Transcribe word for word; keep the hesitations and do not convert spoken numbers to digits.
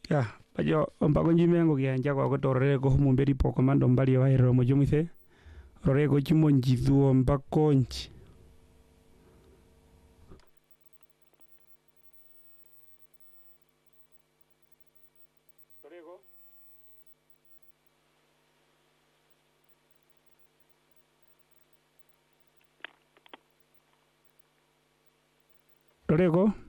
ya bajo ompago njimengo kianja kwa kotorere ko mumberi poko mando mbali wa hero mojumithe rorego chimo njithuo mbakonchi rorego rorego